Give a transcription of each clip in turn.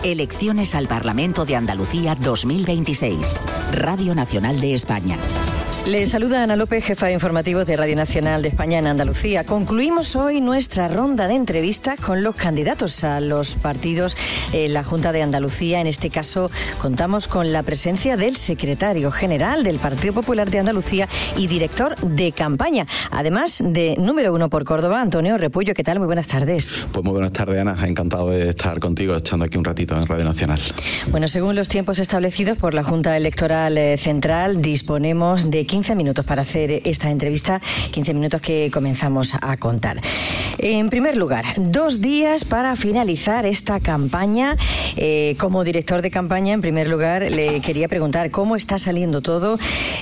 Elecciones al Parlamento de Andalucía 2026. Radio Nacional de España. Le saluda Ana López, jefa de informativos de Radio Nacional de España en Andalucía. Concluimos hoy nuestra ronda de entrevistas con los candidatos a los partidos en la Junta de Andalucía. En este caso, contamos con la presencia del secretario general del Partido Popular de Andalucía y director de campaña, además de número 1 por Córdoba, Antonio Repullo. ¿Qué tal? Muy buenas tardes. Pues muy buenas tardes, Ana. Encantado de estar contigo, echando aquí un ratito en Radio Nacional. Bueno, según los tiempos establecidos por la Junta Electoral Central, disponemos de 15 minutos para hacer esta entrevista, 15 minutos que comenzamos a contar. En primer lugar, 2 días para finalizar esta campaña. Como director de campaña, en primer lugar, le quería preguntar cómo está saliendo todo,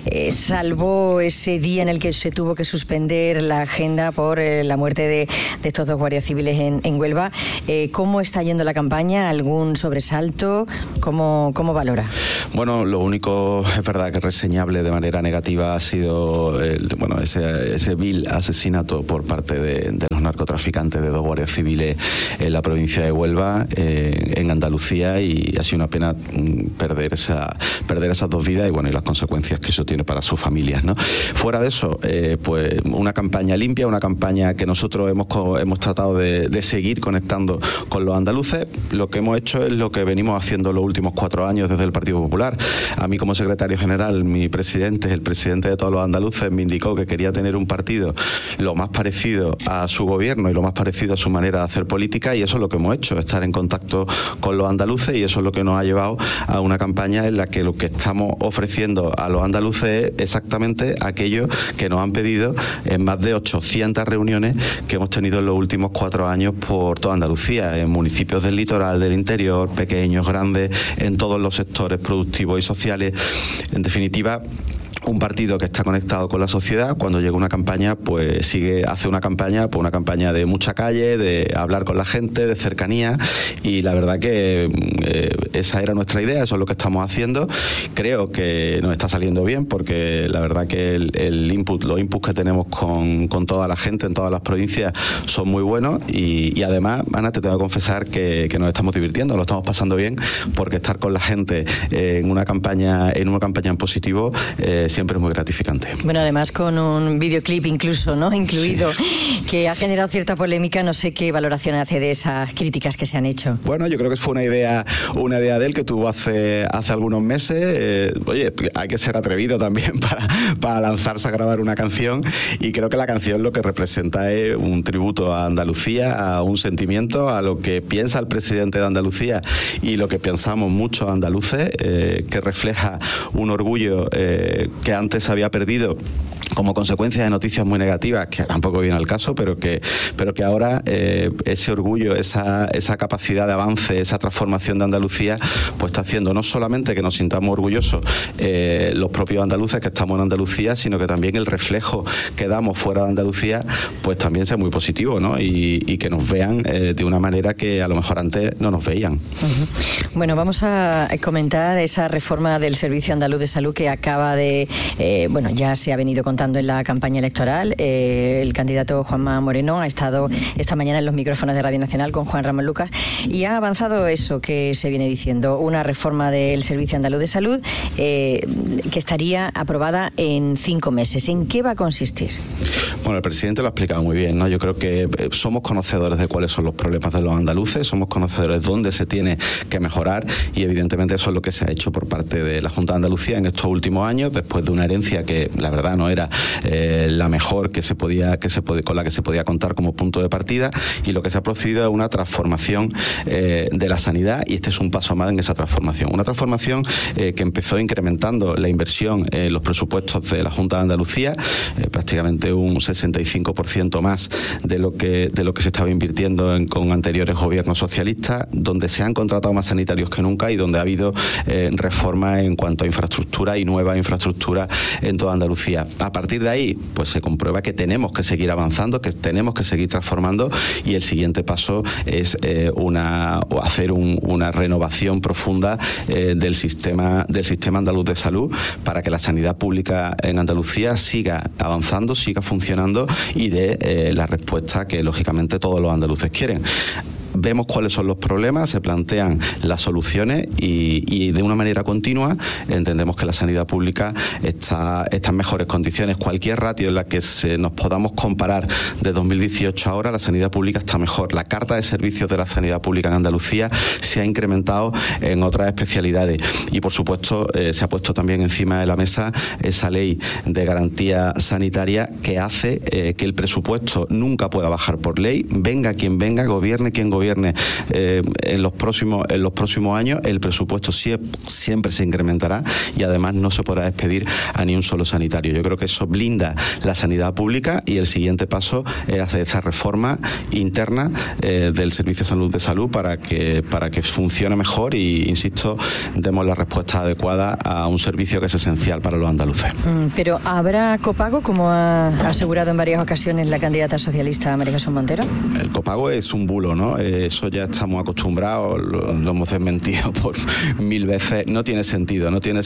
salvo ese día en el que se tuvo que suspender la agenda por la muerte de estos 2 guardias civiles en Huelva. ¿Cómo está yendo la campaña? ¿Algún sobresalto? ¿Cómo valora? Bueno, lo único es verdad que reseñable de manera negativa ha sido ese vil asesinato por parte de los narcotraficantes de 2 guardias civiles en la provincia de Huelva, en Andalucía, y ha sido una pena perder esas 2 vidas y las consecuencias que eso tiene para sus familias, ¿no? Fuera de eso, pues una campaña limpia, una campaña que nosotros hemos tratado de seguir conectando con los andaluces. Lo que hemos hecho es lo que venimos haciendo los últimos 4 años desde el Partido Popular. A mí, como secretario general, mi presidente, el presidente de todos los andaluces, me indicó que quería tener un partido lo más parecido a su gobierno y lo más parecido a su manera de hacer política, y eso es lo que hemos hecho, estar en contacto con los andaluces, y eso es lo que nos ha llevado a una campaña en la que lo que estamos ofreciendo a los andaluces es exactamente aquello que nos han pedido en más de 800 reuniones que hemos tenido en los últimos 4 años por toda Andalucía, en municipios del litoral, del interior, pequeños, grandes, en todos los sectores productivos y sociales. En definitiva, un partido que está conectado con la sociedad. Cuando llega una campaña, pues hace una campaña de mucha calle, de hablar con la gente, de cercanía, y la verdad que esa era nuestra idea, eso es lo que estamos haciendo. Creo que nos está saliendo bien, porque la verdad que los inputs que tenemos con toda la gente en todas las provincias son muy buenos, y además, Ana, te tengo que confesar que nos estamos divirtiendo, lo estamos pasando bien, porque estar con la gente en una campaña en positivo siempre es muy gratificante. Bueno, además con un videoclip incluso, ¿no? Incluido, sí, que ha generado cierta polémica. No sé qué valoración hace de esas críticas que se han hecho. Bueno, yo creo que fue una idea de él que tuvo hace algunos meses. Hay que ser atrevido también para lanzarse a grabar una canción, y creo que la canción lo que representa es un tributo a Andalucía, a un sentimiento, a lo que piensa el presidente de Andalucía y lo que pensamos muchos andaluces, que refleja un orgullo que antes había perdido como consecuencia de noticias muy negativas, que tampoco viene al caso, pero que ahora ese orgullo, esa capacidad de avance, esa transformación de Andalucía, pues está haciendo no solamente que nos sintamos orgullosos los propios andaluces que estamos en Andalucía, sino que también el reflejo que damos fuera de Andalucía, pues también sea muy positivo, ¿no? Y que nos vean de una manera que a lo mejor antes no nos veían. Uh-huh. Bueno, vamos a comentar esa reforma del Servicio Andaluz de Salud que acaba de ya se ha venido contando en la campaña electoral. El candidato Juanma Moreno ha estado esta mañana en los micrófonos de Radio Nacional con Juan Ramón Lucas y ha avanzado eso que se viene diciendo, una reforma del Servicio Andaluz de Salud que estaría aprobada en 5 meses. ¿En qué va a consistir? Bueno, el presidente lo ha explicado muy bien, ¿no? Yo creo que somos conocedores de cuáles son los problemas de los andaluces, somos conocedores de dónde se tiene que mejorar, y evidentemente eso es lo que se ha hecho por parte de la Junta de Andalucía en estos últimos años, después de una herencia que la verdad no era la mejor con la que se podía contar como punto de partida, y lo que se ha procedido es una transformación de la sanidad, y este es un paso más en esa transformación. Una transformación que empezó incrementando la inversión en los presupuestos de la Junta de Andalucía, prácticamente un 65% más de lo que se estaba invirtiendo con anteriores gobiernos socialistas, donde se han contratado más sanitarios que nunca y donde ha habido reformas en cuanto a infraestructura y nueva infraestructura en toda Andalucía. A partir de ahí, pues se comprueba que tenemos que seguir avanzando, que tenemos que seguir transformando, y el siguiente paso es hacer una renovación profunda del sistema andaluz de salud, para que la sanidad pública en Andalucía siga avanzando, siga funcionando y dé la respuesta que lógicamente todos los andaluces quieren. vemos cuáles son los problemas, se plantean las soluciones y de una manera continua entendemos que la sanidad pública está en mejores condiciones. Cualquier ratio en la que nos podamos comparar de 2018 a ahora, la sanidad pública está mejor. La carta de servicios de la sanidad pública en Andalucía se ha incrementado en otras especialidades y, por supuesto, se ha puesto también encima de la mesa esa ley de garantía sanitaria que hace que el presupuesto nunca pueda bajar por ley, venga quien venga, gobierne quien gobierne en los próximos años, el presupuesto siempre se incrementará y además no se podrá despedir a ni un solo sanitario. Yo creo que eso blinda la sanidad pública y el siguiente paso es hacer esa reforma interna del Servicio de Salud para que funcione mejor y, insisto, demos la respuesta adecuada a un servicio que es esencial para los andaluces. Pero ¿habrá copago, como ha asegurado en varias ocasiones la candidata socialista María Jesús Montero? El copago es un bulo, ¿no? Eso ya estamos acostumbrados, lo hemos desmentido por 1000 veces. No tiene sentido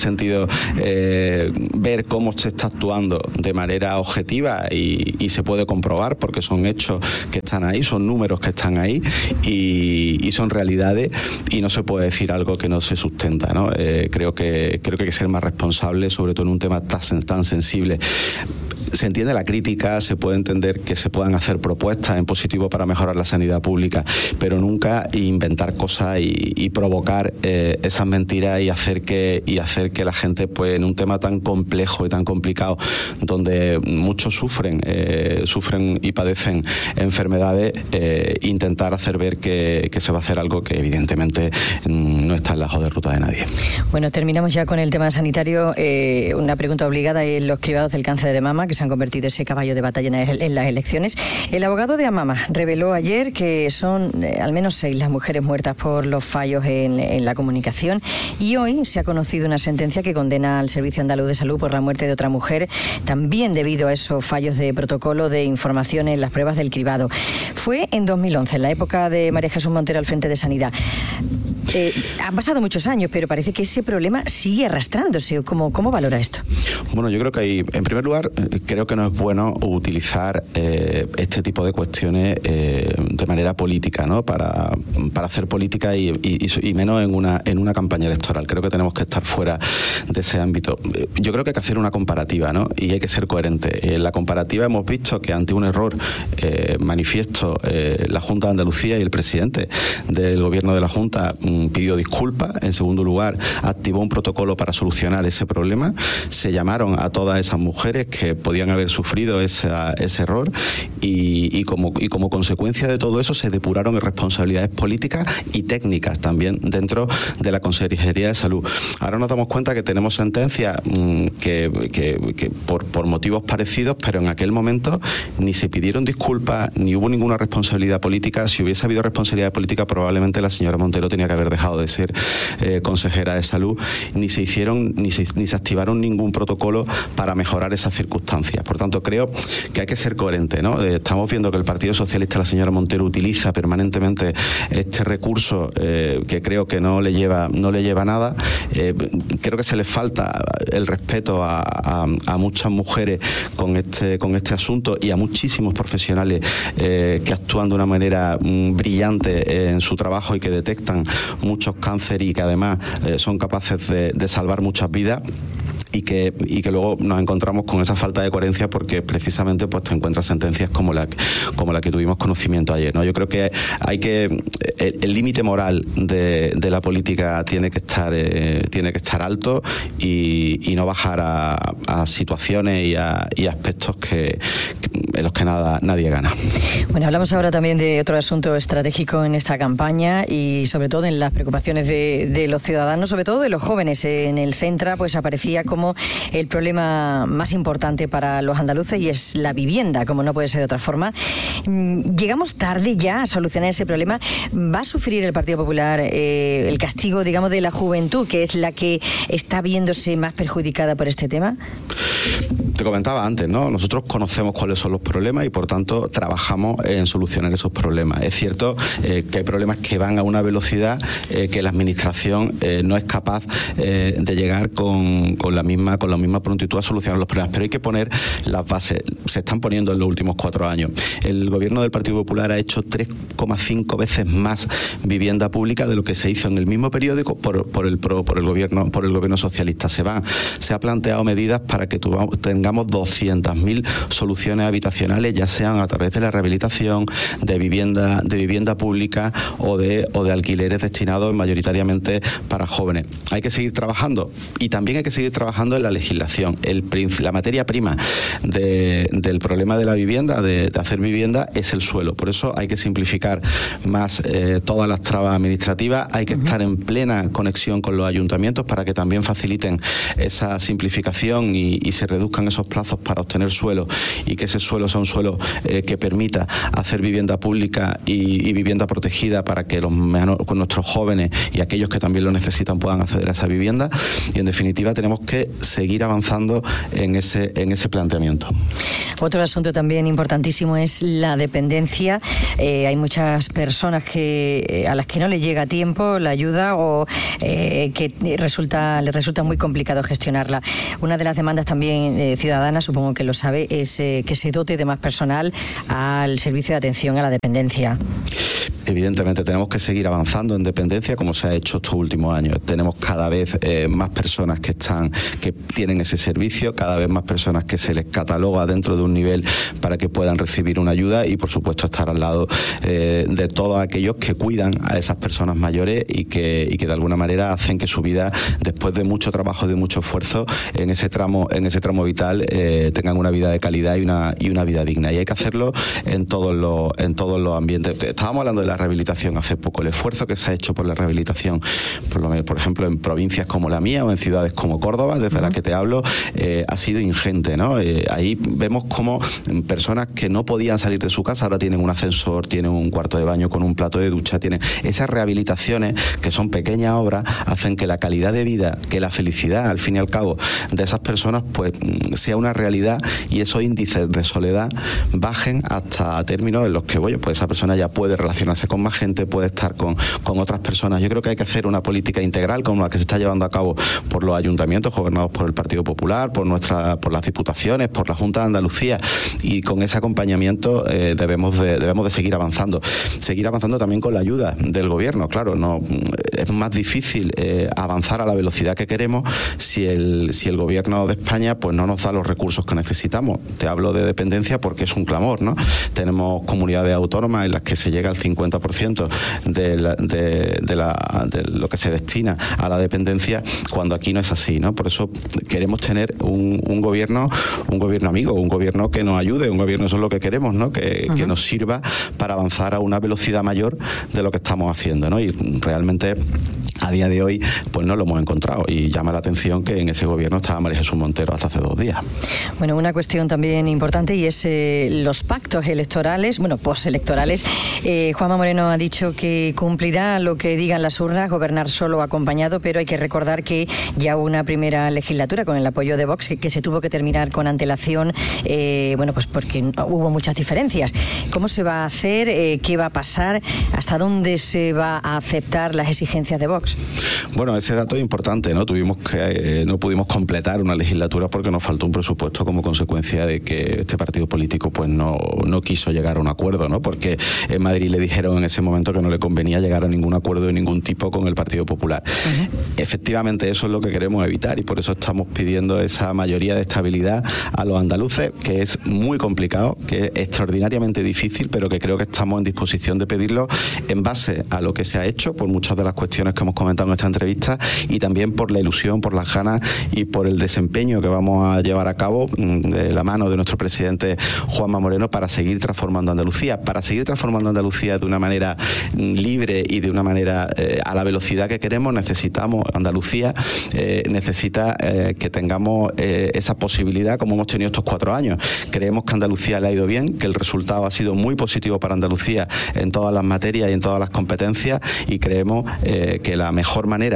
ver cómo se está actuando de manera objetiva y se puede comprobar porque son hechos que están ahí, son números que están ahí y son realidades y no se puede decir algo que no se sustenta, ¿no? Creo que hay que ser más responsable, sobre todo en un tema tan sensible. Se entiende la crítica, se puede entender que se puedan hacer propuestas en positivo para mejorar la sanidad pública, pero nunca inventar cosas y provocar esas mentiras y hacer que la gente, pues en un tema tan complejo y tan complicado, donde muchos sufren y padecen enfermedades, intentar hacer ver que se va a hacer algo que evidentemente no está en la hoja de ruta de nadie. Bueno, terminamos ya con el tema sanitario. Una pregunta obligada es los cribados del cáncer de mama, que se han convertido en ese caballo de batalla en las elecciones. El abogado de Amama reveló ayer que son al menos 6 las mujeres muertas por los fallos en la comunicación y hoy se ha conocido una sentencia que condena al Servicio Andaluz de Salud por la muerte de otra mujer, también debido a esos fallos de protocolo de información en las pruebas del cribado. Fue en 2011, en la época de María Jesús Montero al frente de Sanidad. Han pasado muchos años, pero parece que ese problema sigue arrastrándose. ¿Cómo valora esto? Bueno, yo creo que en primer lugar, creo que no es bueno utilizar este tipo de cuestiones de manera política, ¿no? Para hacer política y menos en una campaña electoral. Creo que tenemos que estar fuera de ese ámbito. Yo creo que hay que hacer una comparativa, ¿no? Y hay que ser coherente. En la comparativa hemos visto que ante un error manifiesto, la Junta de Andalucía y el presidente del gobierno de la Junta pidió disculpas. En segundo lugar, activó un protocolo para solucionar ese problema. Se llamaron a todas esas mujeres que podían haber sufrido ese error y como consecuencia de todo eso se depuraron responsabilidades políticas y técnicas también dentro de la Consejería de Salud. Ahora nos damos cuenta que tenemos sentencias que por motivos parecidos, pero en aquel momento ni se pidieron disculpas ni hubo ninguna responsabilidad política. Si hubiese habido responsabilidad política, probablemente la señora Montero tenía que haber dejado de ser consejera de Salud, ni se activaron ningún protocolo para mejorar esas circunstancias. Por tanto, creo que hay que ser coherente, ¿no? Estamos viendo que el Partido Socialista, la señora Montero, utiliza permanentemente este recurso que creo que no le lleva a nada. Creo que se le falta el respeto a muchas mujeres con este asunto y a muchísimos profesionales que actúan de una manera brillante en su trabajo y que detectan muchos cánceres y que además son capaces de salvar muchas vidas. Y que luego nos encontramos con esa falta de coherencia porque precisamente pues te encuentras sentencias como la que tuvimos conocimiento ayer, ¿no? Yo creo que el límite moral de la política tiene que estar alto y no bajar a situaciones y aspectos en los que nadie gana. Bueno, hablamos ahora también de otro asunto estratégico en esta campaña y sobre todo en las preocupaciones de los ciudadanos, sobre todo de los jóvenes. En el Centra pues aparecía como el problema más importante para los andaluces y es la vivienda, como no puede ser de otra forma. Llegamos tarde ya a solucionar ese problema. ¿Va a sufrir el Partido Popular el castigo, digamos, de la juventud, que es la que está viéndose más perjudicada por este tema? Te comentaba antes, ¿no? Nosotros conocemos cuáles son los problemas y por tanto trabajamos en solucionar esos problemas. Es cierto que hay problemas que van a una velocidad que la administración no es capaz de llegar con la misma misma prontitud a solucionar los problemas, pero hay que poner las bases. Se están poniendo en los últimos 4 años. El gobierno del Partido Popular ha hecho 3,5 veces más vivienda pública de lo que se hizo en el mismo periódico por el gobierno socialista. Se ha planteado medidas para que tengamos 200.000 soluciones habitacionales, ya sean a través de la rehabilitación, de vivienda pública o de alquileres destinados mayoritariamente para jóvenes. Hay que seguir trabajando, y también hay que seguir trabajando en la legislación. La materia prima del problema de la vivienda, de hacer vivienda, es el suelo. Por eso hay que simplificar más todas las trabas administrativas. Hay que estar en plena conexión con los ayuntamientos para que también faciliten esa simplificación y se reduzcan esos plazos para obtener suelo, y que ese suelo sea un suelo que permita hacer vivienda pública y vivienda protegida para que con nuestros jóvenes y aquellos que también lo necesitan puedan acceder a esa vivienda. Y en definitiva tenemos que seguir avanzando en ese planteamiento. Otro asunto también importantísimo es la dependencia. Hay muchas personas a las que no le llega a tiempo la ayuda, o que les resulta muy complicado gestionarla. Una de las demandas también ciudadanas, supongo que lo sabe, es que se dote de más personal al servicio de atención a la dependencia. Evidentemente tenemos que seguir avanzando en dependencia como se ha hecho estos últimos años. Tenemos cada vez más personas que tienen ese servicio, cada vez más personas que se les cataloga dentro de un nivel para que puedan recibir una ayuda, y por supuesto estar al lado de todos aquellos que cuidan a esas personas mayores y que de alguna manera hacen que su vida, después de mucho trabajo, de mucho esfuerzo en ese tramo vital, tengan una vida de calidad y una vida digna. Y hay que hacerlo en todos los ambientes. Estábamos hablando de la rehabilitación hace poco. El esfuerzo que se ha hecho por la rehabilitación, por ejemplo, en provincias como la mía o en ciudades como Córdoba, desde la que te hablo, ha sido ingente, ¿no? Ahí vemos cómo personas que no podían salir de su casa ahora tienen un ascensor, tienen un cuarto de baño con un plato de ducha, tienen esas rehabilitaciones, que son pequeñas obras, hacen que la calidad de vida, que la felicidad, al fin y al cabo, de esas personas, pues sea una realidad, y esos índices de soledad bajen hasta términos en los que, pues esa persona ya puede relacionarse con más gente, puede estar con otras personas. Yo creo que hay que hacer una política integral como la que se está llevando a cabo por los ayuntamientos gobernados por el Partido Popular, por las diputaciones, por la Junta de Andalucía, y con ese acompañamiento debemos de seguir avanzando también con la ayuda del gobierno. Claro, no es más difícil avanzar a la velocidad que queremos si el gobierno de España pues no nos da los recursos que necesitamos. Te hablo de dependencia porque es un clamor, ¿no? Tenemos comunidades autónomas en las que se llega al 50% de lo que se destina a la dependencia, cuando aquí no es así, ¿no? Por eso queremos tener un gobierno amigo, un gobierno que nos ayude, un gobierno, eso es lo que queremos, ¿no? Que nos sirva para avanzar a una velocidad mayor de lo que estamos haciendo, ¿no? Y realmente a día de hoy pues no lo hemos encontrado, y llama la atención que en ese gobierno estaba María Jesús Montero hasta hace 2 días. Bueno, una cuestión también importante, y es los pactos electorales, postelectorales. Juanma Moreno ha dicho que cumplirá lo que digan las urnas, gobernar solo o acompañado, pero hay que recordar que ya hubo una primera legislatura con el apoyo de Vox que se tuvo que terminar con antelación, pues porque hubo muchas diferencias. ¿Cómo se va a hacer? ¿Qué va a pasar? ¿Hasta dónde se va a aceptar las exigencias de Vox? Bueno, ese dato es importante, ¿no? No pudimos completar una legislatura porque nos faltó un presupuesto como consecuencia de que este partido político pues no quiso llegar a un acuerdo, ¿no? Porque en Madrid le dijeron en ese momento que no le convenía llegar a ningún acuerdo de ningún tipo con el Partido Popular. Efectivamente, eso es lo que queremos evitar, y por eso estamos pidiendo esa mayoría de estabilidad a los andaluces, que es muy complicado, que es extraordinariamente difícil, pero que creo que estamos en disposición de pedirlo en base a lo que se ha hecho, por muchas de las cuestiones que hemos comentado en esta entrevista, y también por la ilusión, por las ganas y por el desempeño que vamos a llevar a cabo de la mano de nuestro presidente Juanma Moreno para seguir transformando Andalucía, de una manera libre y de una manera a la velocidad que queremos. Andalucía necesita que tengamos esa posibilidad como hemos tenido estos 4 años. Creemos que a Andalucía le ha ido bien, que el resultado ha sido muy positivo para Andalucía en todas las materias y en todas las competencias, y creemos que la mejor manera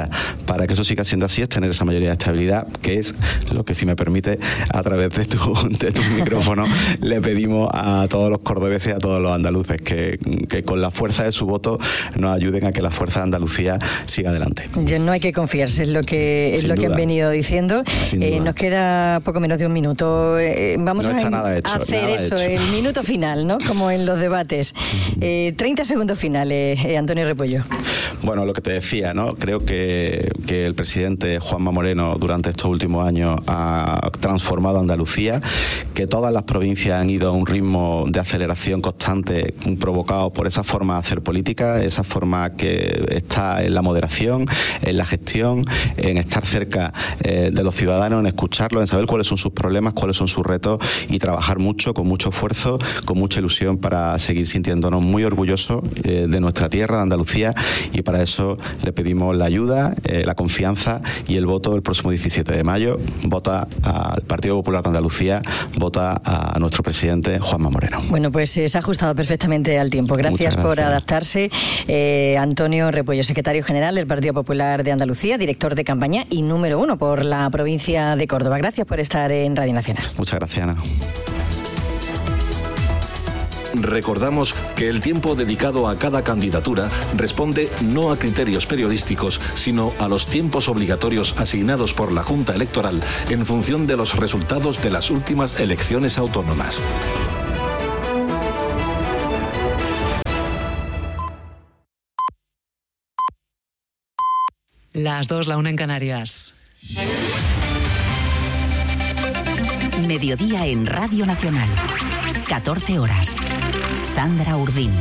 para que eso siga siendo así es tener esa mayoría de estabilidad, que es lo que, si me permite, a través de tu micrófono le pedimos a todos los cordobeses y a todos los andaluces que con la fuerza de su voto nos ayuden a que la fuerza de Andalucía siga adelante. No hay que confiarse, es lo que han venido diciendo. Nos queda poco menos de un minuto. Vamos a hacer eso, el minuto final, ¿no? Como en los debates. 30 segundos finales, Antonio Repollo. Bueno, lo que te decía, ¿no? Creo que el presidente Juanma Moreno durante estos últimos años ha transformado Andalucía, que todas las provincias han ido a un ritmo de aceleración constante provocado por esa forma de hacer política, esa forma que está en la moderación, en la gestión, en estar cerca de los ciudadanos, en escucharlos, en saber cuáles son sus problemas, cuáles son sus retos y trabajar mucho, con mucho esfuerzo, con mucha ilusión para seguir sintiéndonos muy orgullosos de nuestra tierra, de Andalucía, y para eso le pedimos la ayuda, la confianza y el voto el próximo 17 de mayo. Vota al Partido Popular de Andalucía, vota a nuestro presidente Juanma Moreno. Bueno, pues se ha ajustado perfectamente al tiempo. Gracias por adaptarse. Antonio Repollo, secretario general del Partido Popular de Andalucía, director de campaña y número 1 por la provincia de Córdoba. Gracias por estar en Radio Nacional. Muchas gracias, Ana. Recordamos que el tiempo dedicado a cada candidatura responde no a criterios periodísticos, sino a los tiempos obligatorios asignados por la Junta Electoral en función de los resultados de las últimas elecciones autónomas. Las 2, la 1 en Canarias. Mediodía en Radio Nacional. 14 horas. Sandra Urdín.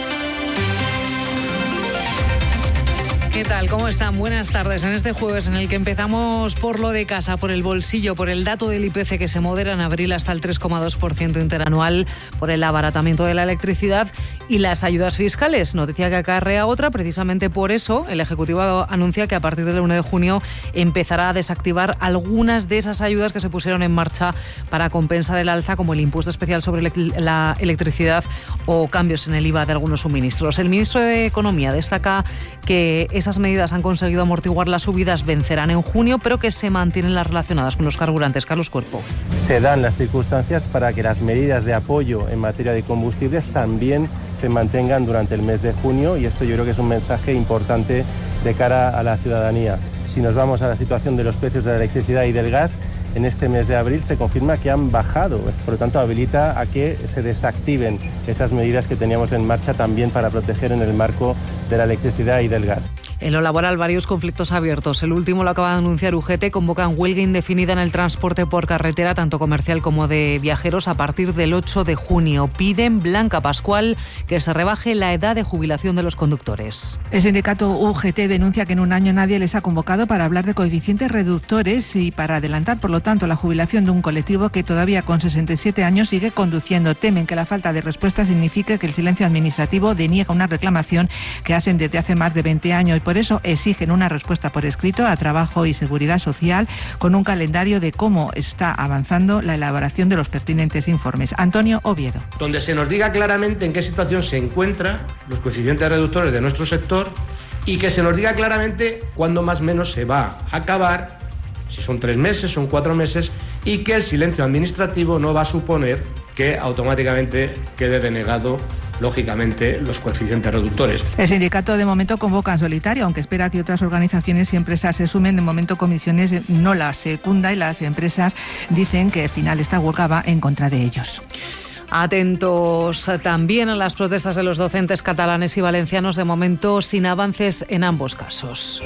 ¿Qué tal? ¿Cómo están? Buenas tardes. En este jueves en el que empezamos por lo de casa, por el bolsillo, por el dato del IPC que se modera en abril hasta el 3,2% interanual, por el abaratamiento de la electricidad y las ayudas fiscales. Noticia que acarrea otra. Precisamente por eso el Ejecutivo anuncia que a partir del 1 de junio empezará a desactivar algunas de esas ayudas que se pusieron en marcha para compensar el alza, como el impuesto especial sobre la electricidad o cambios en el IVA de algunos suministros. El ministro de Economía destaca que esas medidas han conseguido amortiguar las subidas, vencerán en junio, pero que se mantienen las relacionadas con los carburantes. Carlos Cuerpo. Se dan las circunstancias para que las medidas de apoyo en materia de combustibles también se mantengan durante el mes de junio, y esto yo creo que es un mensaje importante de cara a la ciudadanía. Si nos vamos a la situación de los precios de la electricidad y del gas, en este mes de abril se confirma que han bajado, por lo tanto habilita a que se desactiven esas medidas que teníamos en marcha también para proteger en el marco de la electricidad y del gas. En lo laboral, varios conflictos abiertos. El último lo acaba de anunciar UGT. Convocan huelga indefinida en el transporte por carretera, tanto comercial como de viajeros, a partir del 8 de junio. Piden, Blanca Pascual, que se rebaje la edad de jubilación de los conductores. El sindicato UGT denuncia que en un año nadie les ha convocado para hablar de coeficientes reductores y para adelantar, por lo tanto, la jubilación de un colectivo que todavía con 67 años sigue conduciendo. Temen que la falta de respuesta signifique que el silencio administrativo deniega una reclamación que hacen desde hace más de 20 años. Por eso exigen una respuesta por escrito a Trabajo y Seguridad Social con un calendario de cómo está avanzando la elaboración de los pertinentes informes. Antonio Oviedo. Donde se nos diga claramente en qué situación se encuentran los coeficientes reductores de nuestro sector y que se nos diga claramente cuándo más o menos se va a acabar, si son 3 meses, son 4 meses, y que el silencio administrativo no va a suponer que automáticamente quede denegado, lógicamente, los coeficientes reductores. El sindicato de momento convoca en solitario, aunque espera que otras organizaciones y empresas se sumen. De momento Comisiones no las secunda y las empresas dicen que al final esta huelga va en contra de ellos. Atentos también a las protestas de los docentes catalanes y valencianos, de momento sin avances en ambos casos.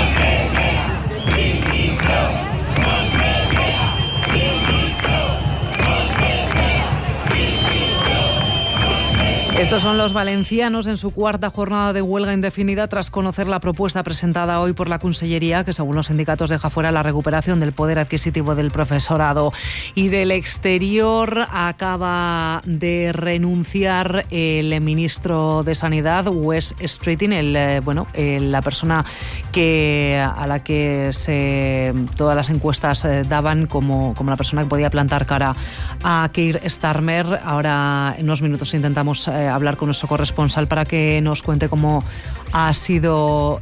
Estos son los valencianos en su cuarta jornada de huelga indefinida tras conocer la propuesta presentada hoy por la Consellería, que según los sindicatos deja fuera la recuperación del poder adquisitivo del profesorado. Y del exterior acaba de renunciar el ministro de Sanidad, Wes Streeting, la persona a la que todas las encuestas daban como la persona que podía plantar cara a Keir Starmer. Ahora en unos minutos intentamos hablar con nuestro corresponsal para que nos cuente cómo ha sido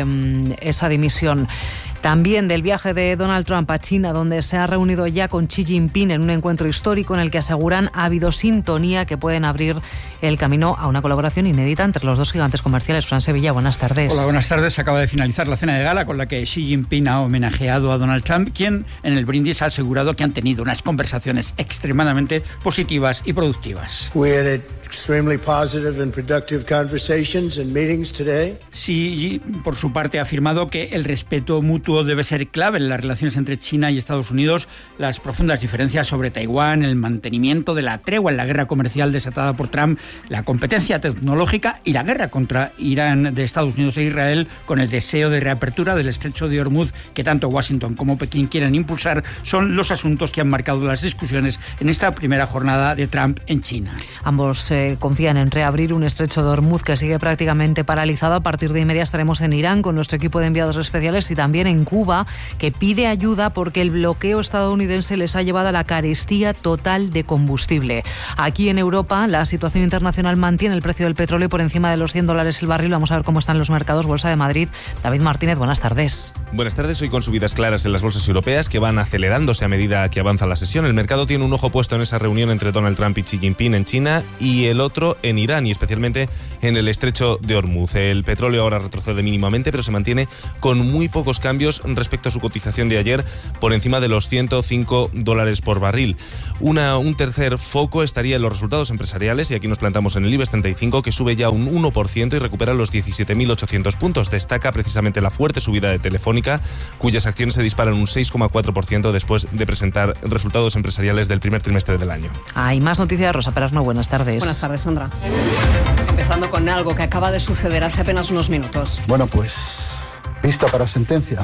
esa dimisión. También del viaje de Donald Trump a China, donde se ha reunido ya con Xi Jinping en un encuentro histórico en el que aseguran ha habido sintonía que pueden abrir el camino a una colaboración inédita entre los dos gigantes comerciales. Fran Sevilla, buenas tardes. Hola, buenas tardes. Acaba de finalizar la cena de gala con la que Xi Jinping ha homenajeado a Donald Trump, quien en el brindis ha asegurado que han tenido unas conversaciones extremadamente positivas y productivas. Extremely positive and productive conversations and meetings today. Xi, por su parte, ha afirmado que el respeto mutuo debe ser clave en las relaciones entre China y Estados Unidos. Las profundas diferencias sobre Taiwán, el mantenimiento de la tregua en la guerra comercial desatada por Trump, la competencia tecnológica y la guerra contra Irán de Estados Unidos e Israel, con el deseo de reapertura del estrecho de Hormuz que tanto Washington como Pekín quieren impulsar, son los asuntos que han marcado las discusiones en esta primera jornada de Trump en China. Ambos confían en reabrir un estrecho de Hormuz que sigue prácticamente paralizado. A partir de inmediato estaremos en Irán con nuestro equipo de enviados especiales y también en Cuba, que pide ayuda porque el bloqueo estadounidense les ha llevado a la carestía total de combustible. Aquí en Europa la situación internacional mantiene el precio del petróleo por encima de los $100 el barril. Vamos a ver cómo están los mercados. Bolsa de Madrid, David Martínez, buenas tardes. Buenas tardes. Hoy con subidas claras en las bolsas europeas que van acelerándose a medida que avanza la sesión. El mercado tiene un ojo puesto en esa reunión entre Donald Trump y Xi Jinping en China y el otro en Irán y especialmente en el estrecho de Hormuz. El petróleo ahora retrocede mínimamente, pero se mantiene con muy pocos cambios respecto a su cotización de ayer, por encima de los $105 por barril. Un tercer foco estaría en los resultados empresariales y aquí nos plantamos en el IBEX 35, que sube ya un 1% y recupera los 17.800 puntos. Destaca precisamente la fuerte subida de Telefónica, cuyas acciones se disparan un 6,4% después de presentar resultados empresariales del primer trimestre del año. Hay más noticias. Rosa Perasno, buenas tardes. Buenas tardes, Sandra. Empezando con algo que acaba de suceder hace apenas unos minutos. Bueno, pues visto para sentencia.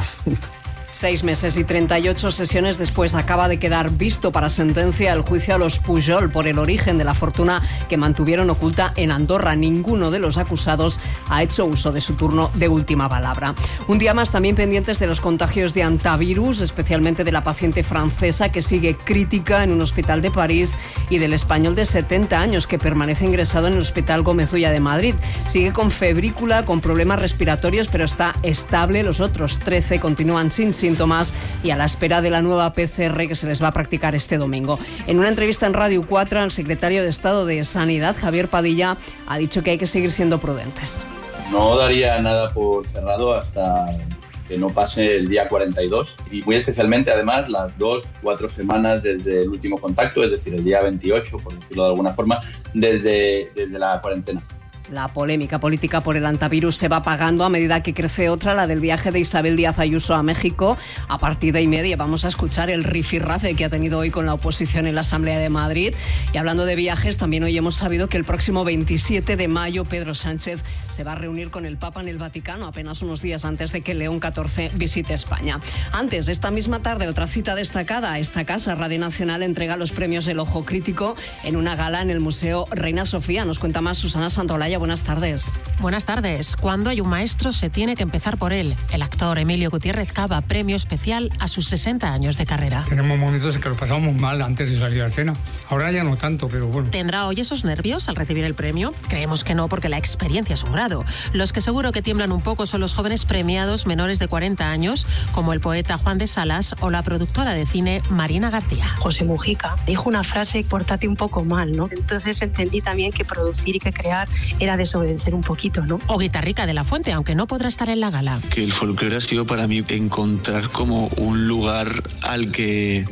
6 meses y 38 sesiones después acaba de quedar visto para sentencia el juicio a los Pujol por el origen de la fortuna que mantuvieron oculta en Andorra. Ninguno de los acusados ha hecho uso de su turno de última palabra. Un día más también pendientes de los contagios de hantavirus, especialmente de la paciente francesa que sigue crítica en un hospital de París y del español de 70 años que permanece ingresado en el Hospital Gómez Ulla de Madrid. Sigue con febrícula, con problemas respiratorios, pero está estable. Los otros 13 continúan sin síntomas y a la espera de la nueva PCR que se les va a practicar este domingo. En una entrevista en Radio 4, el secretario de Estado de Sanidad, Javier Padilla, ha dicho que hay que seguir siendo prudentes. No daría nada por cerrado hasta que no pase el día 42 y muy especialmente además las 2-4 semanas desde el último contacto, es decir, el día 28, por decirlo de alguna forma, desde la cuarentena. La polémica política por el hantavirus se va apagando a medida que crece otra, la del viaje de Isabel Díaz Ayuso a México. A partir de 1:30 vamos a escuchar el rifirrafe que ha tenido hoy con la oposición en la Asamblea de Madrid. Y hablando de viajes, también hoy hemos sabido que el próximo 27 de mayo Pedro Sánchez se va a reunir con el Papa en el Vaticano, apenas unos días antes de que León XIV visite España. Antes, esta misma tarde, otra cita destacada. Esta casa, Radio Nacional, entrega los premios El Ojo Crítico en una gala en el Museo Reina Sofía. Nos cuenta más Susana Santolaya. Buenas tardes. Buenas tardes. Cuando hay un maestro se tiene que empezar por él. El actor Emilio Gutiérrez Cava, premio especial a sus 60 años de carrera. Tenemos momentos en que lo pasamos mal antes de salir a escena. Ahora ya no tanto, pero bueno. ¿Tendrá hoy esos nervios al recibir el premio? Creemos que no, porque la experiencia es un grado. Los que seguro que tiemblan un poco son los jóvenes premiados menores de 40 años, como el poeta Juan de Salas o la productora de cine Marina García. José Mujica dijo una frase: pórtate un poco mal, ¿no? Entonces entendí también que producir y que crear era desobedecer un poquito, ¿no? O Guitarrica de la Fuente, aunque no podrá estar en la gala. Que el folclore ha sido para mí encontrar como un lugar al que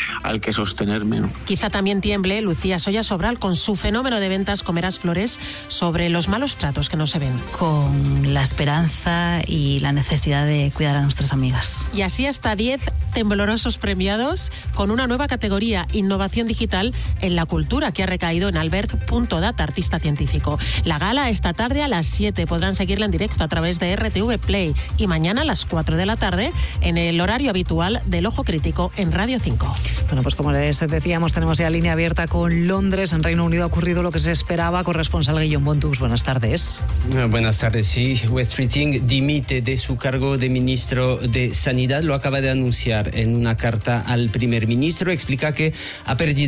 sostenerme, ¿no? Quizá también tiemble Lucía Soya Sobral con su fenómeno de ventas Comerás Flores sobre los malos tratos que no se ven. Con la esperanza y la necesidad de cuidar a nuestras amigas. Y así hasta 10 temblorosos premiados con una nueva categoría, innovación digital en la cultura, que ha recaído en Albert.data, artista científico. La gala esta tarde a las 7, podrán seguirla en directo a través de RTV Play y mañana a las 4 de la tarde en el horario habitual del Ojo Crítico en Radio 5. Bueno, pues como les decíamos, tenemos ya línea abierta con Londres. En Reino Unido ha ocurrido lo que se esperaba. Corresponsal Guillaume Bontux, buenas tardes. Buenas tardes, sí. West Streeting dimite de su cargo de ministro de Sanidad. Lo acaba de anunciar en una carta al primer ministro. Explica que ha perdido la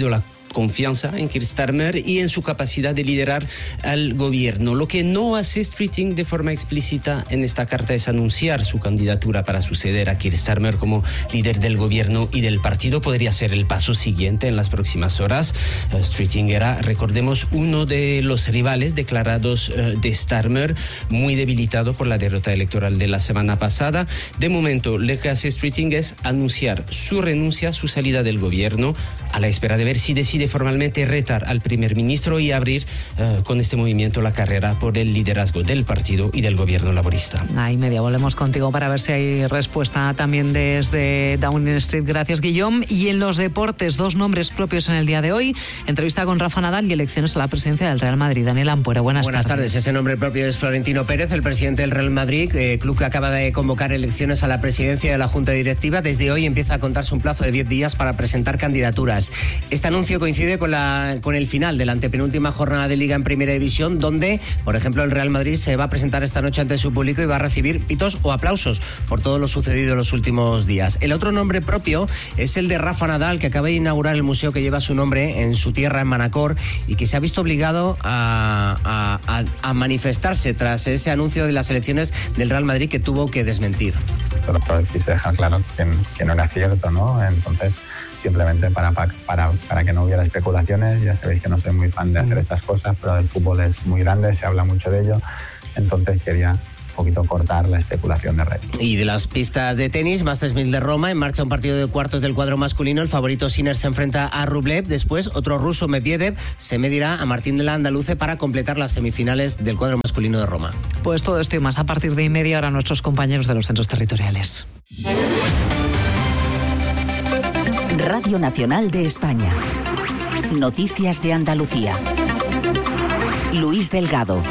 confianza en Keir Starmer y en su capacidad de liderar al gobierno. Lo que no hace Streeting de forma explícita en esta carta es anunciar su candidatura para suceder a Keir Starmer como líder del gobierno y del partido. Podría ser el paso siguiente en las próximas horas. Streeting era, recordemos, uno de los rivales declarados de Starmer, muy debilitado por la derrota electoral de la semana pasada. De momento, lo que hace Streeting es anunciar su renuncia, su salida del gobierno, a la espera de ver si decide formalmente retar al primer ministro y abrir con este movimiento la carrera por el liderazgo del partido y del gobierno laborista. Ahí media, volvemos contigo para ver si hay respuesta también desde Downing Street. Gracias, Guillaume. Y en los deportes, 2 nombres propios en el día de hoy. Entrevista con Rafa Nadal y elecciones a la presidencia del Real Madrid. Daniel Ampuero, buenas tardes. Ese nombre propio es Florentino Pérez, el presidente del Real Madrid, club que acaba de convocar elecciones a la presidencia de la Junta Directiva. Desde hoy empieza a contarse un plazo de 10 días para presentar candidaturas. Este anuncio coincide con el final de la antepenúltima jornada de Liga en Primera División, donde, por ejemplo, el Real Madrid se va a presentar esta noche ante su público y va a recibir pitos o aplausos por todo lo sucedido en los últimos días. El otro nombre propio es el de Rafa Nadal, que acaba de inaugurar el museo que lleva su nombre en su tierra, en Manacor, y que se ha visto obligado a manifestarse tras ese anuncio de las elecciones del Real Madrid que tuvo que desmentir. Pero quise dejar claro que no era cierto, ¿no? Entonces, simplemente para que no hubiera especulaciones. Ya sabéis que no soy muy fan de hacer estas cosas, pero el fútbol es muy grande, se habla mucho de ello, entonces quería un poquito cortar la especulación de red. Y de las pistas de tenis, Masters 1000 de Roma, en marcha un partido de cuartos del cuadro masculino. El favorito Sinner se enfrenta a Rublev. Después, otro ruso, Medvedev, se medirá a Martín de la Andaluce para completar las semifinales del cuadro masculino de Roma. Pues todo esto y más a partir de media hora nuestros compañeros de los centros territoriales. Radio Nacional de España. Noticias de Andalucía. Luis Delgado.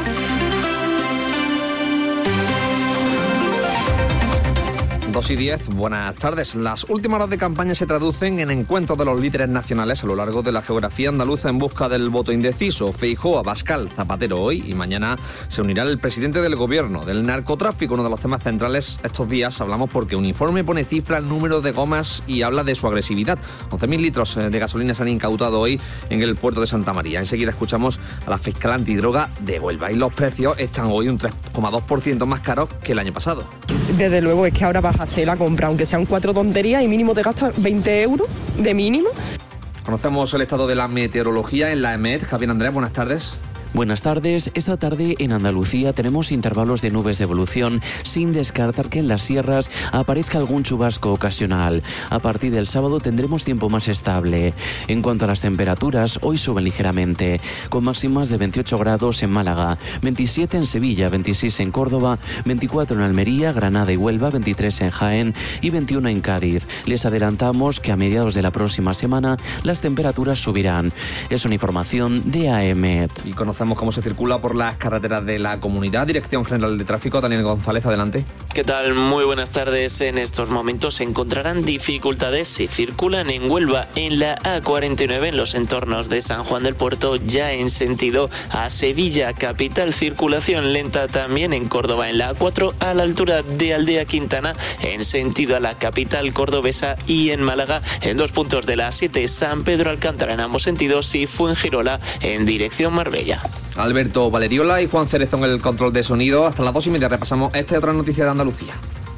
Dos y 10, buenas tardes. Las últimas horas de campaña se traducen en encuentros de los líderes nacionales a lo largo de la geografía andaluza en busca del voto indeciso. Feijóo, Abascal, Zapatero hoy y mañana se unirá el presidente del gobierno. Del narcotráfico, uno de los temas centrales estos días, hablamos porque un informe pone cifra al número de gomas y habla de su agresividad. 11.000 litros de gasolina se han incautado hoy en el puerto de Santa María. Enseguida escuchamos a la fiscal antidroga de Huelva y los precios están hoy un 3,2% más caros que el año pasado. Desde luego es que ahora vas a hacer la compra, aunque sean 4 tonterías y mínimo te gastas 20 euros de mínimo. Conocemos el estado de la meteorología en la EMET. Javier Andrés, buenas tardes. Buenas tardes. Esta tarde en Andalucía tenemos intervalos de nubes de evolución, sin descartar que en las sierras aparezca algún chubasco ocasional. A partir del sábado tendremos tiempo más estable. En cuanto a las temperaturas, hoy suben ligeramente, con máximas de 28 grados en Málaga, 27 en Sevilla, 26 en Córdoba, 24 en Almería, Granada y Huelva, 23 en Jaén y 21 en Cádiz. Les adelantamos que a mediados de la próxima semana las temperaturas subirán. Es una información de AEMET. Y conocemos cómo se circula por las carreteras de la comunidad. Dirección General de Tráfico, Daniel González, adelante. ¿Qué tal? Muy buenas tardes. En estos momentos se encontrarán dificultades si circulan en Huelva en la A49 en los entornos de San Juan del Puerto, ya en sentido a Sevilla capital. Circulación lenta también en Córdoba en la A4 a la altura de Aldea Quintana en sentido a la capital cordobesa, y en Málaga en 2 puntos de la A7 San Pedro Alcántara en ambos sentidos y Fuengirola en dirección Marbella. Alberto Valeriola y Juan Cerezo en el control de sonido. Hasta las 2:30 repasamos esta y otra noticia de Andalucía.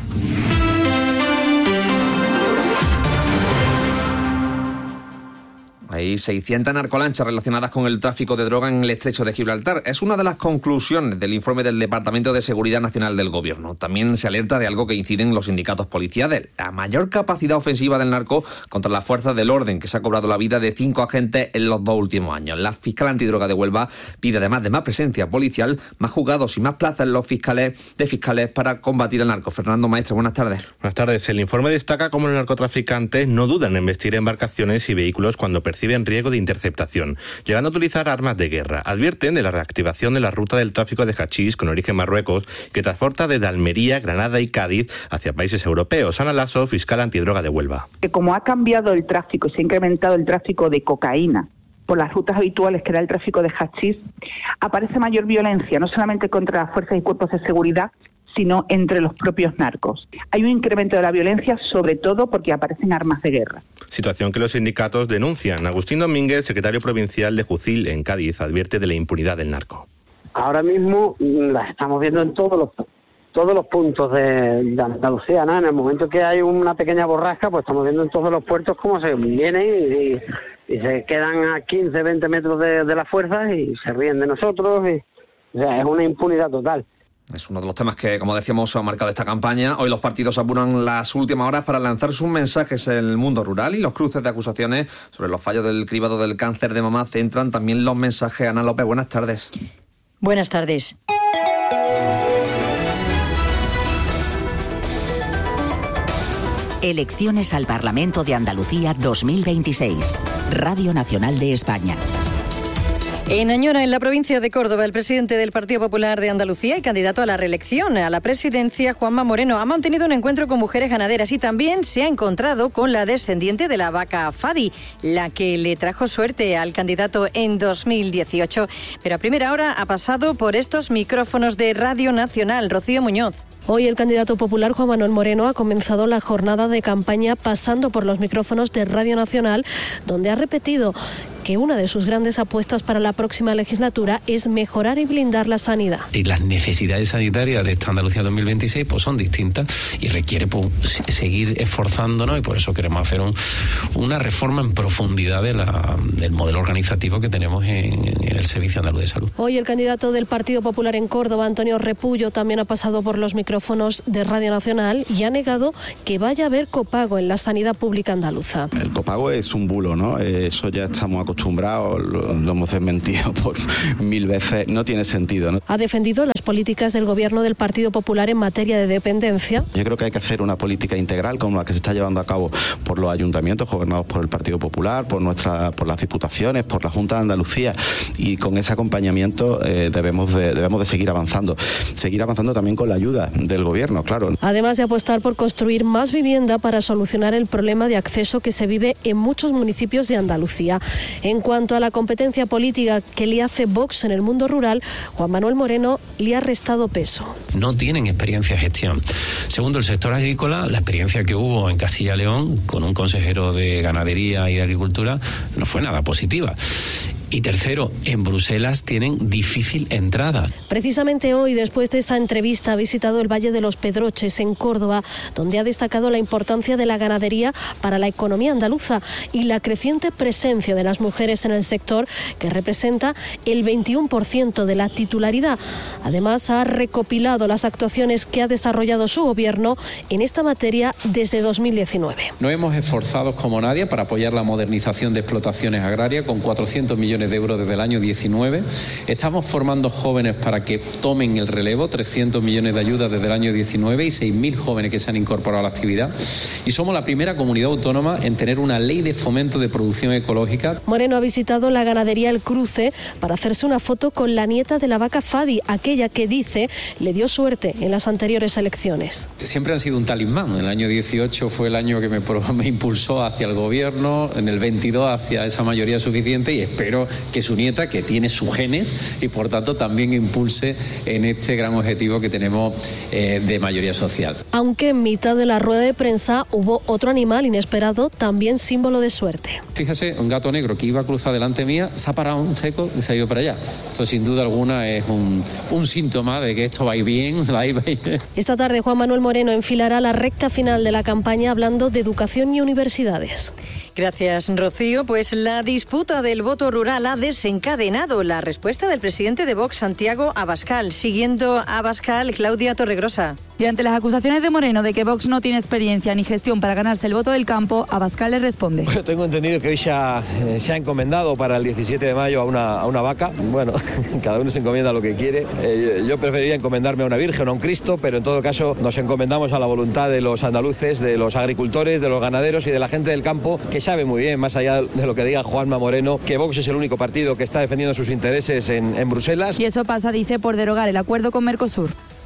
Hay 600 narcolanchas relacionadas con el tráfico de droga en el estrecho de Gibraltar. Es una de las conclusiones del informe del Departamento de Seguridad Nacional del Gobierno. También se alerta de algo que inciden los sindicatos policiales: la mayor capacidad ofensiva del narco contra las fuerzas del orden, que se ha cobrado la vida de 5 agentes en los 2 últimos años. La fiscal antidroga de Huelva pide, además de más presencia policial, más juzgados y más plazas en los fiscales para combatir el narco. Fernando Maestre, buenas tardes. Buenas tardes. El informe destaca cómo los narcotraficantes no dudan en vestir embarcaciones y vehículos cuando perciben riesgo de interceptación, llegando a utilizar armas de guerra. Advierten de la reactivación de la ruta del tráfico de hachís con origen Marruecos, que transporta desde Almería, Granada y Cádiz hacia países europeos. Ana Lasso, fiscal antidroga de Huelva. Como ha cambiado el tráfico, se ha incrementado el tráfico de cocaína por las rutas habituales que era el tráfico de hachís, aparece mayor violencia, no solamente contra las fuerzas y cuerpos de seguridad, sino entre los propios narcos. Hay un incremento de la violencia, sobre todo porque aparecen armas de guerra. Situación que los sindicatos denuncian. Agustín Domínguez, secretario provincial de Jucil en Cádiz, advierte de la impunidad del narco. Ahora mismo las estamos viendo en todos los puntos de Andalucía, ¿no? En el momento que hay una pequeña borrasca, pues estamos viendo en todos los puertos cómo se vienen y se quedan a 15, 20 metros de las fuerzas y se ríen de nosotros. O sea, es una impunidad total. Es uno de los temas que, como decíamos, ha marcado esta campaña. Hoy los partidos apuran las últimas horas para lanzar sus mensajes en el mundo rural y los cruces de acusaciones sobre los fallos del cribado del cáncer de mama centran también los mensajes. Ana López, buenas tardes. Buenas tardes. Elecciones al Parlamento de Andalucía 2026. Radio Nacional de España. En Añora, en la provincia de Córdoba, el presidente del Partido Popular de Andalucía y candidato a la reelección a la presidencia, Juanma Moreno, ha mantenido un encuentro con mujeres ganaderas y también se ha encontrado con la descendiente de la vaca Fadi, la que le trajo suerte al candidato en 2018. Pero a primera hora ha pasado por estos micrófonos de Radio Nacional. Rocío Muñoz. Hoy el candidato popular Juan Manuel Moreno ha comenzado la jornada de campaña pasando por los micrófonos de Radio Nacional, donde ha repetido que una de sus grandes apuestas para la próxima legislatura es mejorar y blindar la sanidad. Y las necesidades sanitarias de esta Andalucía 2026 pues son distintas y requiere pues, seguir esforzándonos, y por eso queremos hacer una reforma en profundidad del modelo organizativo que tenemos en el Servicio Andaluz de Salud. Hoy el candidato del Partido Popular en Córdoba, Antonio Repullo, también ha pasado por los micrófonos de Radio Nacional y ha negado que vaya a haber copago en la sanidad pública andaluza. El copago es un bulo, ¿no? Eso ya estamos acostumbrados, lo hemos desmentido por 1000 veces, no tiene sentido, ¿no? Ha defendido las políticas del Gobierno del Partido Popular en materia de dependencia. Yo creo que hay que hacer una política integral como la que se está llevando a cabo por los ayuntamientos gobernados por el Partido Popular, por las diputaciones, por la Junta de Andalucía, y con ese acompañamiento debemos de seguir avanzando también con la ayuda del Gobierno, claro. Además de apostar por construir más vivienda para solucionar el problema de acceso que se vive en muchos municipios de Andalucía. En cuanto a la competencia política que le hace Vox en el mundo rural, Juan Manuel Moreno le ha restado peso. No tienen experiencia de gestión. Segundo, el sector agrícola, la experiencia que hubo en Castilla y León con un consejero de Ganadería y de Agricultura no fue nada positiva. Y tercero, en Bruselas tienen difícil entrada. Precisamente hoy, después de esa entrevista, ha visitado el Valle de los Pedroches, en Córdoba, donde ha destacado la importancia de la ganadería para la economía andaluza y la creciente presencia de las mujeres en el sector, que representa el 21% de la titularidad. Además, ha recopilado las actuaciones que ha desarrollado su gobierno en esta materia desde 2019. Nos hemos esforzado como nadie para apoyar la modernización de explotaciones agrarias con 400 millones de euros desde el año 19. Estamos formando jóvenes para que tomen el relevo, 300 millones de ayudas desde el año 19 y 6.000 jóvenes que se han incorporado a la actividad. Y somos la primera comunidad autónoma en tener una ley de fomento de producción ecológica. Moreno ha visitado la ganadería El Cruce para hacerse una foto con la nieta de la vaca Fadi, aquella que dice le dio suerte en las anteriores elecciones. Siempre han sido un talismán. El año 18 fue el año que me impulsó hacia el gobierno, en el 22 hacia esa mayoría suficiente, y espero que su nieta, que tiene sus genes y por tanto también impulse en este gran objetivo que tenemos de mayoría social. Aunque en mitad de la rueda de prensa hubo otro animal inesperado, también símbolo de suerte. Fíjese, un gato negro que iba a cruzar delante mía, se ha parado un seco y se ha ido para allá. Esto sin duda alguna es un síntoma de que esto va a ir bien, va a ir bien. Esta tarde Juan Manuel Moreno enfilará la recta final de la campaña hablando de educación y universidades. Gracias, Rocío. Pues la disputa del voto rural ha desencadenado la respuesta del presidente de Vox, Santiago Abascal. Siguiendo a Abascal, Claudia Torregrosa. Y ante las acusaciones de Moreno de que Vox no tiene experiencia ni gestión para ganarse el voto del campo, Abascal le responde. Bueno, tengo entendido que hoy se ha encomendado para el 17 de mayo a una vaca. Bueno, cada uno se encomienda lo que quiere. Yo preferiría encomendarme a una virgen o a un Cristo, pero en todo caso nos encomendamos a la voluntad de los andaluces, de los agricultores, de los ganaderos y de la gente del campo, que sabe muy bien, más allá de lo que diga Juanma Moreno, que Vox es el único partido que está defendiendo sus intereses en Bruselas. Y eso pasa, dice, por derogar el acuerdo con Mercosur.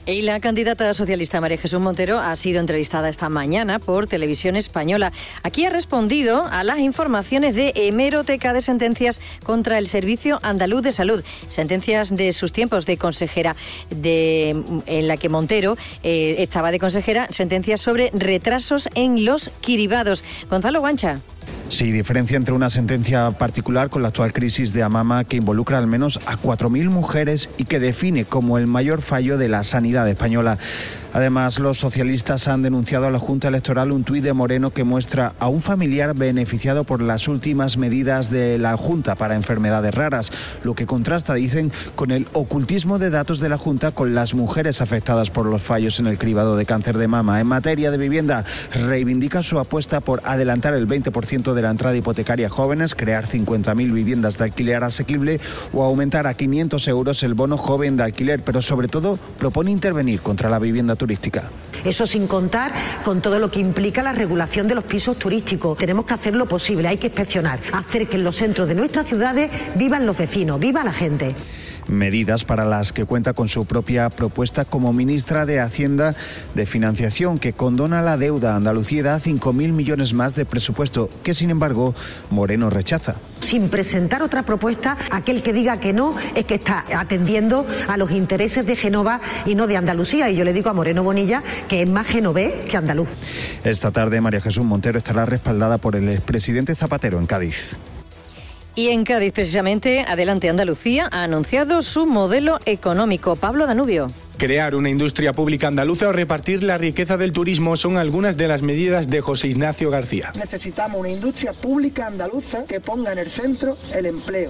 Y la candidata socialista María Jesús Montero ha sido entrevistada esta mañana por Televisión Española. Aquí ha respondido a las informaciones de hemeroteca de sentencias contra el Servicio Andaluz de Salud. Sentencias de sus tiempos de consejera, en la que Montero estaba de consejera, sentencias sobre retrasos en los cribados. Gonzalo Guancha. Sí, diferencia entre una sentencia particular con la actual crisis de Amama, que involucra al menos a 4.000 mujeres y que define como el mayor fallo de la sanidad española. Además, los socialistas han denunciado a la Junta Electoral un tuit de Moreno que muestra a un familiar beneficiado por las últimas medidas de la Junta para enfermedades raras, lo que contrasta, dicen, con el ocultismo de datos de la Junta con las mujeres afectadas por los fallos en el cribado de cáncer de mama. En materia de vivienda, reivindica su apuesta por adelantar el 20% de la entrada hipotecaria a jóvenes, crear 50.000 viviendas de alquiler asequible o aumentar a 500 euros el bono joven de alquiler, pero sobre todo propone intervenir contra la vivienda turística. Eso sin contar con todo lo que implica la regulación de los pisos turísticos. Tenemos que hacer lo posible, hay que inspeccionar, hacer que en los centros de nuestras ciudades vivan los vecinos, viva la gente. Medidas para las que cuenta con su propia propuesta como ministra de Hacienda de Financiación, que condona la deuda. Andalucía da 5.000 millones más de presupuesto, que sin embargo Moreno rechaza. Sin presentar otra propuesta, aquel que diga que no es que está atendiendo a los intereses de Génova y no de Andalucía. Y yo le digo a Moreno Bonilla que es más genovés que andaluz. Esta tarde María Jesús Montero estará respaldada por el expresidente Zapatero en Cádiz. Y en Cádiz, precisamente, Adelante Andalucía ha anunciado su modelo económico. Pablo Danubio. Crear una industria pública andaluza o repartir la riqueza del turismo son algunas de las medidas de José Ignacio García. Necesitamos una industria pública andaluza que ponga en el centro el empleo.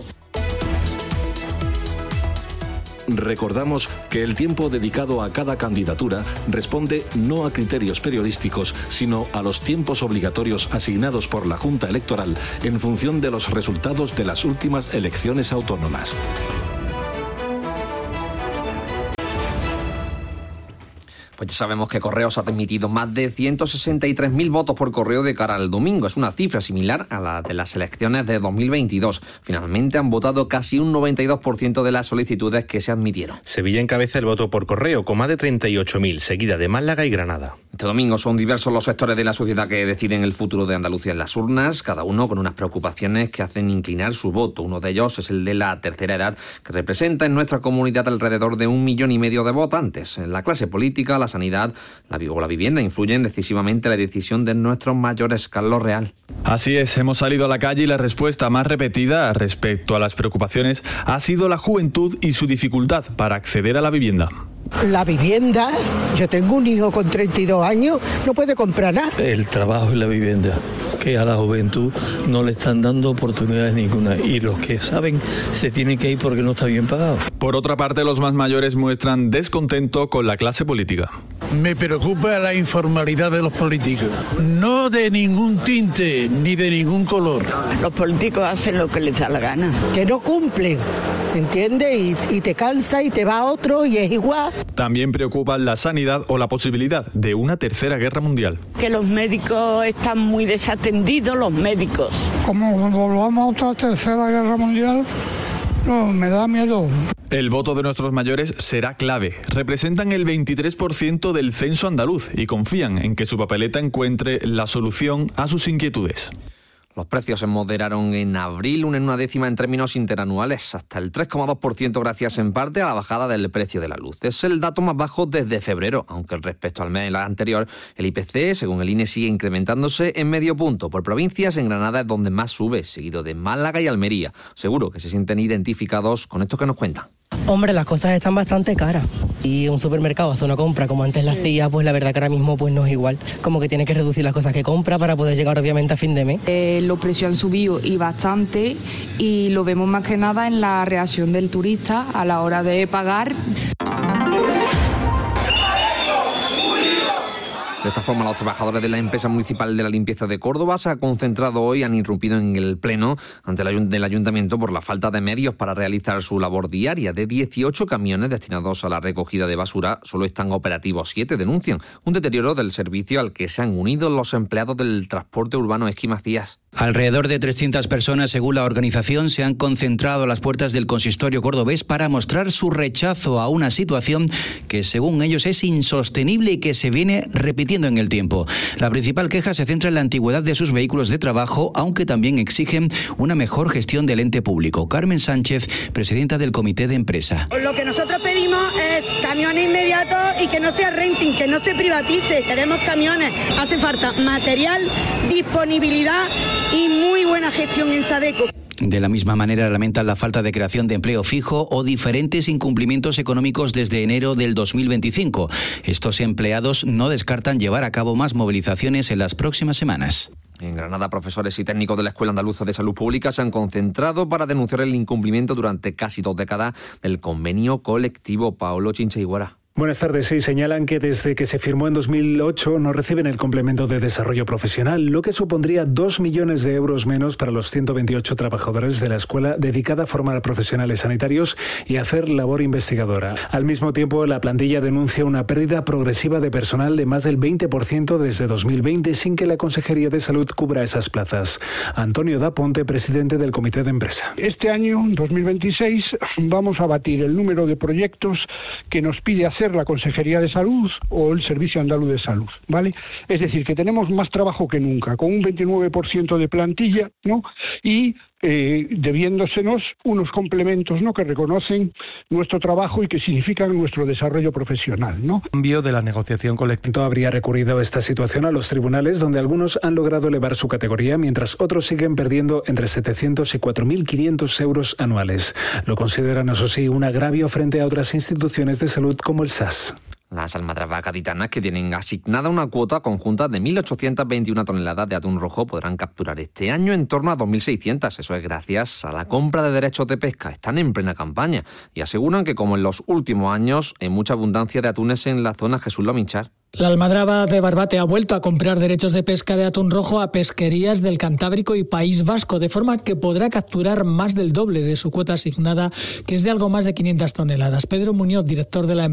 Recordamos que el tiempo dedicado a cada candidatura responde no a criterios periodísticos, sino a los tiempos obligatorios asignados por la Junta Electoral en función de los resultados de las últimas elecciones autónomas. Pues ya sabemos que Correos ha transmitido más de 163.000 votos por correo de cara al domingo. Es una cifra similar a la de las elecciones de 2022. Finalmente han votado casi un 92% de las solicitudes que se admitieron. Sevilla encabeza el voto por correo con más de 38.000, seguida de Málaga y Granada. Este domingo son diversos los sectores de la sociedad que deciden el futuro de Andalucía en las urnas, cada uno con unas preocupaciones que hacen inclinar su voto. Uno de ellos es el de la tercera edad, que representa en nuestra comunidad alrededor de 1,5 millones de votantes. En la clase política, la sanidad o la vivienda influyen decisivamente en la decisión de nuestros mayores. Carlos Real. Así es, hemos salido a la calle y la respuesta más repetida respecto a las preocupaciones ha sido la juventud y su dificultad para acceder a la vivienda. La vivienda, yo tengo un hijo con 32 años, no puede comprar nada. El trabajo y la vivienda, que a la juventud no le están dando oportunidades ninguna y los que saben se tienen que ir porque no está bien pagado. Por otra parte, los más mayores muestran descontento con la clase política. Me preocupa la informalidad de los políticos, no de ningún tinte ni de ningún color. Los políticos hacen lo que les da la gana, que no cumplen, ¿entiendes? Y te cansa y te va otro y es igual. También preocupa la sanidad o la posibilidad de una tercera guerra mundial. Que los médicos están muy desatendidos, los médicos. Como volvamos a otra tercera guerra mundial, no, me da miedo. El voto de nuestros mayores será clave. Representan el 23% del censo andaluz y confían en que su papeleta encuentre la solución a sus inquietudes. Los precios se moderaron en abril, en una décima en términos interanuales, hasta el 3,2% gracias en parte a la bajada del precio de la luz. Es el dato más bajo desde febrero, aunque respecto al mes anterior, el IPC, según el INE, sigue incrementándose en medio punto. Por provincias, en Granada es donde más sube, seguido de Málaga y Almería. Seguro que se sienten identificados con esto que nos cuentan. Hombre, las cosas están bastante caras y un supermercado hace una compra como antes la hacía, pues la verdad que ahora mismo pues no es igual. Como que tiene que reducir las cosas que compra para poder llegar obviamente a fin de mes. Los precios han subido y bastante y lo vemos más que nada en la reacción del turista a la hora de pagar. De esta forma, los trabajadores de la empresa municipal de la limpieza de Córdoba se han concentrado hoy, han irrumpido en el pleno ante el ayuntamiento por la falta de medios para realizar su labor diaria. De 18 camiones destinados a la recogida de basura, solo están operativos 7, denuncian un deterioro del servicio al que se han unido los empleados del transporte urbano Esqui Macías. Alrededor de 300 personas, según la organización, se han concentrado a las puertas del consistorio cordobés para mostrar su rechazo a una situación que, según ellos, es insostenible y que se viene repitiendo en el tiempo. La principal queja se centra en la antigüedad de sus vehículos de trabajo, aunque también exigen una mejor gestión del ente público. Carmen Sánchez, presidenta del comité de empresa. Lo que nosotros pedimos es camiones inmediatos y que no sea renting, que no se privatice. Queremos camiones. Hace falta material, disponibilidad y muy buena gestión en Sadeco. De la misma manera lamentan la falta de creación de empleo fijo o diferentes incumplimientos económicos desde enero del 2025. Estos empleados no descartan llevar a cabo más movilizaciones en las próximas semanas. En Granada, profesores y técnicos de la Escuela Andaluza de Salud Pública se han concentrado para denunciar el incumplimiento durante casi 2 décadas del convenio colectivo. Paolo Chincha Iguara. Buenas tardes. Sí, señalan que desde que se firmó en 2008 no reciben el complemento de desarrollo profesional, lo que supondría 2 millones de euros menos para los 128 trabajadores de la escuela dedicada a formar a profesionales sanitarios y hacer labor investigadora. Al mismo tiempo, la plantilla denuncia una pérdida progresiva de personal de más del 20% desde 2020 sin que la Consejería de Salud cubra esas plazas. Antonio Daponte, presidente del Comité de Empresa. Este año, 2026, vamos a batir el número de proyectos que nos pide hacer la Consejería de Salud o el Servicio Andaluz de Salud, ¿vale? Es decir, que tenemos más trabajo que nunca, con un 29% de plantilla, ¿no? Y debiéndosenos unos complementos, ¿no?, que reconocen nuestro trabajo y que significan nuestro desarrollo profesional, ¿no? Cambio de la negociación colectiva. Habría recurrido esta situación a los tribunales, donde algunos han logrado elevar su categoría, mientras otros siguen perdiendo entre 700 y 4.500 euros anuales. Lo consideran, eso sí, un agravio frente a otras instituciones de salud como el SAS. Las almadrabas gaditanas, que tienen asignada una cuota conjunta de 1.821 toneladas de atún rojo, podrán capturar este año en torno a 2.600. Eso es gracias a la compra de derechos de pesca. Están en plena campaña y aseguran que, como en los últimos años, hay mucha abundancia de atunes en la zona. Jesús Lominchar. La almadraba de Barbate ha vuelto a comprar derechos de pesca de atún rojo a pesquerías del Cantábrico y País Vasco, de forma que podrá capturar más del doble de su cuota asignada, que es de algo más de 500 toneladas. Pedro Muñoz, director de la empresa.